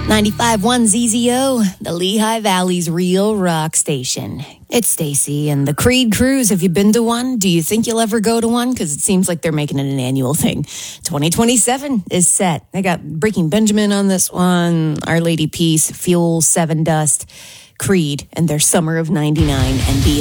95.1 ZZO, the Lehigh Valley's real rock station. It's Stacy and the Creed Cruise. Have you been to one? Do you think you'll ever go to one? Because it seems like they're making it an annual thing. 2027 is set. They got Breaking Benjamin on this one, Our Lady Peace, Fuel, Seven Dust, Creed, and their Summer of 99 and beyond.